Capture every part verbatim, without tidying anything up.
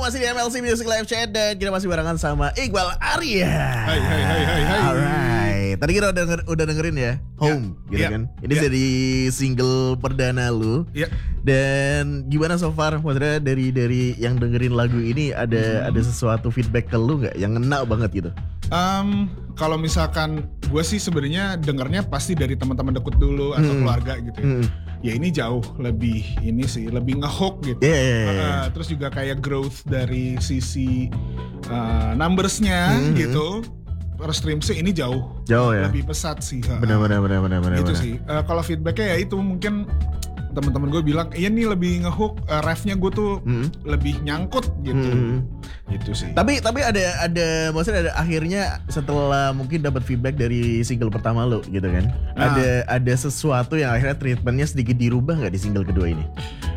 masih di M L C Music Live Chat dan kita masih barengan sama Iqbal Arya. Hai hai hai hai hai. Alright. Tadi kita udah, denger, udah dengerin ya Home yeah. gitu yeah. kan. Ini yeah. dari single perdana lu. Iya. Yeah. Dan gimana so far? Maksudnya dari dari yang dengerin lagu ini ada hmm. ada sesuatu feedback ke lu nggak yang ngena banget gitu? Um, kalau misalkan gue sih sebenarnya dengernya pasti dari teman-teman deket dulu atau hmm. keluarga gitu ya. Hmm. Ya ini jauh lebih ini sih lebih ngehook gitu. Yeah, yeah, yeah. Uh, terus juga kayak growth dari sisi uh, numbersnya hmm. gitu. Per stream sih ini jauh. Jauh ya. Lebih pesat sih. Benar-benar benar-benar benar. Itu bener. Sih. Uh, kalau feedbacknya ya itu mungkin teman-teman gue bilang, iya nih lebih ngehook, uh, refnya gue tuh mm. lebih nyangkut gitu, mm. gitu sih. Tapi tapi ada ada maksudnya ada akhirnya setelah mungkin dapat feedback dari single pertama lo gitu kan, nah. ada ada sesuatu yang akhirnya treatmentnya sedikit dirubah nggak di single kedua ini?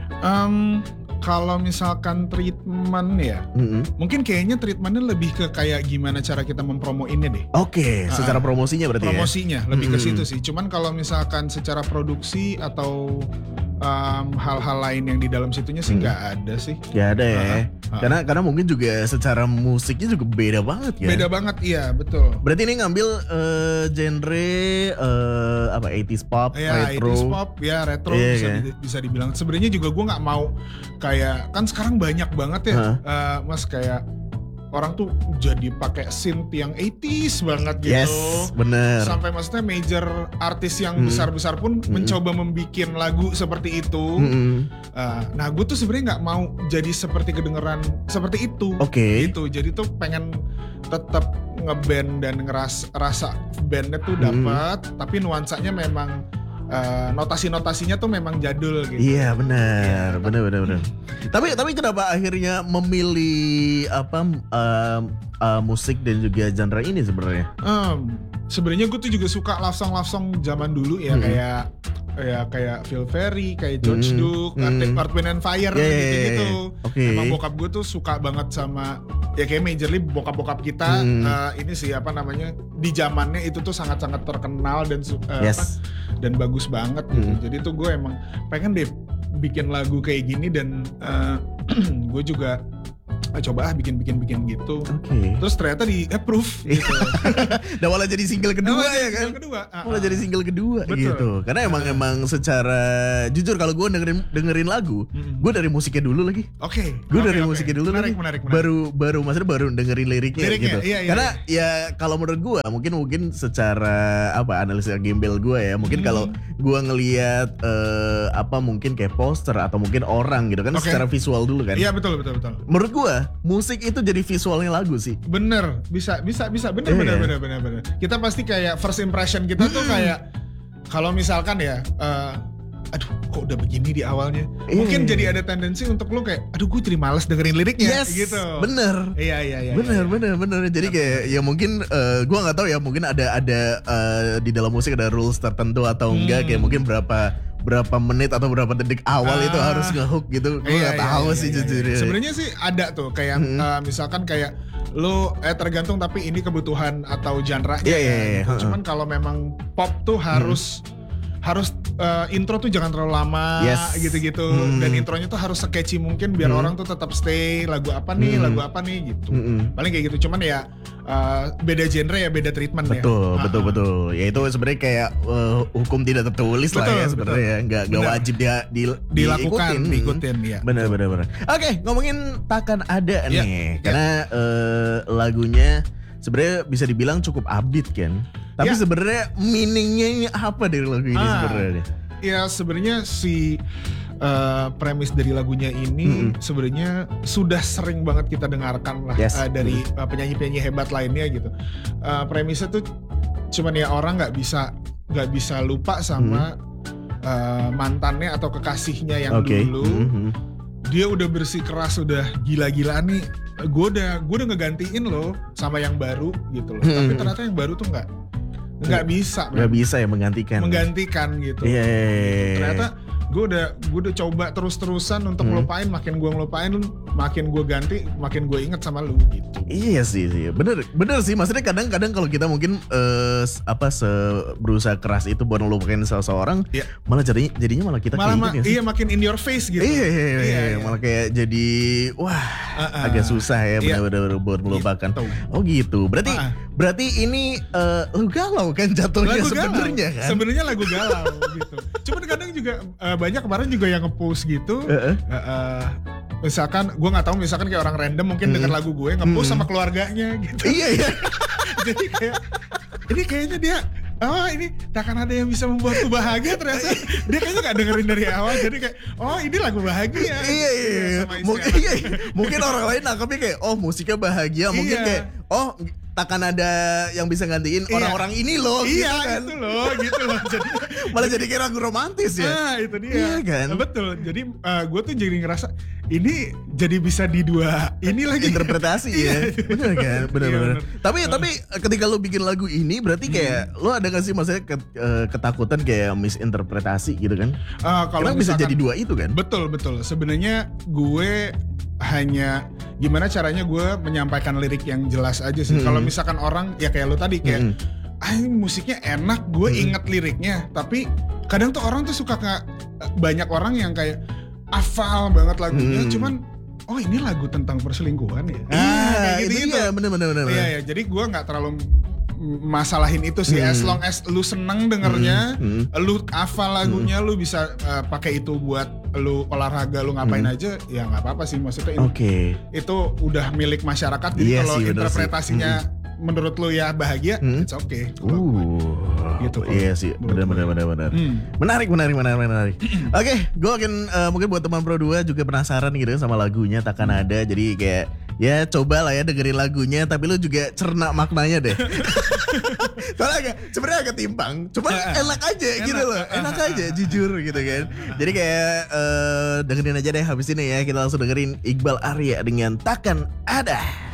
Um, Kalau misalkan treatment ya, mm-hmm. mungkin kayaknya treatmentnya lebih ke kayak gimana cara kita mempromoinnya deh. Oke, okay, uh, secara promosinya berarti promosinya, ya? Promosinya lebih mm-hmm. ke situ sih. Cuman kalau misalkan secara produksi atau um, hal-hal lain yang di dalam situnya sih nggak hmm. ada sih. Nggak ada ya. Uh, uh. Karena karena mungkin juga secara musiknya juga beda banget ya. Beda banget, iya betul. Berarti ini ngambil uh, genre uh, apa eighties pop, ya, retro. eighties pop, ya retro yeah, bisa, yeah. di, bisa dibilang. Sebenarnya juga gue nggak mau kayak kan sekarang banyak banget ya, huh? uh, mas kayak. Orang tuh jadi pakai synth yang eighties banget gitu. Yes, bener. Sampai maksudnya major artis yang hmm. besar-besar pun hmm. mencoba membikin lagu seperti itu. Hmm. Uh, nah, gue tuh sebenarnya nggak mau jadi seperti kedengeran seperti itu. Oke. Okay. Gitu. Jadi tuh pengen tetap ngeband dan ngeras rasa bandnya tuh dapat, hmm. tapi nuansanya memang Uh, notasi-notasinya tuh memang jadul gitu. Iya benar, ya, benar benar benar. Tapi tapi kenapa akhirnya memilih apa uh, uh, musik dan juga genre ini sebenarnya? Um, sebenarnya gue tuh juga suka love song love song zaman dulu ya, hmm. kayak ya kayak Phil Ferry, kayak George hmm. Duke, hmm. Earth, Wind and Fire yeah, gitu-gitu. Okay. Emang bokap gue tuh suka banget sama ya kayak majorly bokap-bokap kita hmm. uh, ini sih apa namanya di zamannya itu tuh sangat-sangat terkenal dan uh, yes. apa, dan bagus banget gitu. Hmm. Jadi tuh gue emang pengen deh bikin lagu kayak gini dan uh, gue juga ah, coba ah bikin-bikin-bikin gitu. Okay. Terus ternyata di approve gitu. Dan malah jadi single kedua nah, ya kan? Single kedua. Uh, malah uh, jadi single kedua betul. Gitu. Karena emang uh, emang secara jujur kalau gue dengerin dengerin lagu, mm-hmm. gue dari musiknya dulu lagi. Oke. Okay. Gue okay, dari okay. musiknya dulu menarik, lagi. Menarik, menarik. Baru baru maksudnya baru dengerin liriknya, liriknya gitu. Iya, iya, Karena iya. ya kalau menurut gue mungkin mungkin secara apa analisa gembel gue ya, mungkin hmm. kalau gue ngelihat uh, apa mungkin kayak poster atau mungkin orang gitu kan okay. secara visual dulu kan. Iya betul betul betul. Menurut gue musik itu jadi visualnya lagu sih. Bener, bisa bisa bisa bener yeah. bener bener bener bener. Kita pasti kayak first impression kita tuh kayak kalau misalkan ya, uh, aduh kok udah begini di awalnya. Yeah. Mungkin jadi ada tendensi untuk lu kayak, aduh gue jadi males dengerin liriknya yes, gitu. Bener. Iya iya iya. Bener iya. bener bener. Jadi kayak ya mungkin uh, gue nggak tahu ya mungkin ada ada uh, di dalam musik ada rules tertentu atau enggak hmm. kayak mungkin berapa berapa menit atau berapa detik awal ah, itu harus ngehook gitu. Gue iya, nggak tahu iya, sih iya, jujur. Iya. Sebenarnya sih ada tuh kayak hmm. uh, misalkan kayak lo eh tergantung tapi ini kebutuhan atau genre-nya. Iya iya iya. Gitu. Cuman kalau memang pop tuh harus hmm. harus uh, intro tuh jangan terlalu lama yes. gitu-gitu hmm. dan intronya tuh harus se-catchy mungkin biar hmm. orang tuh tetap stay lagu apa nih hmm. lagu apa nih gitu hmm. paling kayak gitu cuman ya uh, beda genre ya beda treatment betul, ya betul betul betul ya itu sebenarnya kayak uh, hukum tidak tertulis betul, lah ya sebenarnya ya nggak nggak wajib dia di, dilakukan diikutin, diikutin ya benar benar benar oke okay, ngomongin takkan ada ya, nih ya. karena uh, lagunya sebenarnya bisa dibilang cukup upbeat kan. Tapi ya. Sebenarnya meaningnya ini apa dari lagu ini ah, sebenarnya? Ya sebenarnya si uh, premis dari lagunya ini mm-hmm. sebenarnya sudah sering banget kita dengarkan lah yes. uh, dari mm-hmm. uh, penyanyi-penyanyi hebat lainnya gitu. Uh, premisnya tuh cuman ya orang nggak bisa nggak bisa lupa sama mm-hmm. uh, mantannya atau kekasihnya yang okay. dulu. Mm-hmm. Dia udah bersih keras udah gila-gilaan nih. Gue udah gue udah ngegantiin loh sama yang baru gitu loh. Mm-hmm. Tapi ternyata yang baru tuh nggak nggak bisa nggak bisa ya menggantikan menggantikan gitu yeah, yeah, yeah. Ternyata gue udah gue udah coba terus-terusan untuk hmm. ngelupain makin gue ngelupain makin gue ganti makin gue inget sama lu gitu. Iya sih sih bener bener sih maksudnya kadang-kadang kalau kita mungkin uh, apa se berusaha keras itu buat ngelupain seseorang yeah. malah jadinya jadinya malah kita malah kayak ma- gitu iya makin in your face gitu iya, iya, iya, iya, iya, iya. malah kayak jadi wah uh, agak susah ya iya. benar-benar buat melupakan. Gitu. Oh gitu. Berarti Uh, berarti ini uh, lu galau kan jatuhnya sebenarnya kan? Sebenarnya lagu galau gitu. Cuman kadang juga uh, banyak kemarin juga yang nge-post gitu. Uh-uh. Uh, uh, misalkan gue nggak tahu misalkan kayak orang random mungkin hmm. denger lagu gue nge-post hmm. sama keluarganya gitu. Iya iya. Jadi kayak ini kayaknya dia oh ini takkan ada yang bisa membuatku bahagia, ternyata dia kayaknya gak dengerin dari awal, jadi kayak oh ini lagu bahagia. Iya iya, iya. Mungkin, iya, iya. Mungkin orang lain nangkepnya kayak oh musiknya bahagia, mungkin iya. kayak oh takkan ada yang bisa gantiin iya. orang-orang ini loh. Iya gitu kan. itu loh gitu loh. Jadi, malah jadi kayak lagu romantis ya. Nah itu dia. Iya kan. Betul, jadi uh, gue tuh jadi ngerasa ini jadi bisa di dua ini lagi. Interpretasi ya. Bener kan, bener-bener. Iya, tapi uh. tapi ketika lu bikin lagu ini berarti kayak hmm. lu ada gak sih maksudnya ketakutan kayak misinterpretasi gitu kan? Uh, kalau bisa jadi dua itu kan? Betul betul. Sebenarnya gue hanya gimana caranya gue menyampaikan lirik yang jelas aja sih. Hmm. Kalau misalkan orang ya kayak lo tadi kayak, hmm. ah musiknya enak, gue hmm. inget liriknya. Tapi kadang tuh orang tuh suka nggak, banyak orang yang kayak hafal banget lagunya, hmm. cuman oh ini lagu tentang perselingkuhan ya. Iya, ah, kayak gitu gitu. Bener-bener. Iya ya, jadi gue nggak terlalu masalahin itu sih, hmm. as long as lu seneng dengernya, hmm. Hmm. lu hafal lagunya, hmm. lu bisa uh, pakai itu buat lu olahraga, lu ngapain hmm. aja, ya nggak apa-apa sih maksudnya. Oke. Okay. Itu udah milik masyarakat, jadi iya kalau interpretasinya hmm. menurut lu ya bahagia, hmm. it's okay. Uh, gitu. Iya sih, benar-benar benar-benar. Hmm. Menarik, menarik, menarik, menarik. Oke, okay, gue akan uh, mungkin buat teman Pro dua juga penasaran gitu sama lagunya Takkan Ada, jadi kayak ya coba lah ya dengerin lagunya, tapi lu juga cerna maknanya deh. Soalnya agak, sebenarnya agak timpang, cuman uh, enak aja enak, gitu loh, enak uh, aja, uh, jujur gitu kan. Jadi kayak uh, dengerin aja deh habis ini ya, kita langsung dengerin Iqbal Arya dengan Takkan Ada.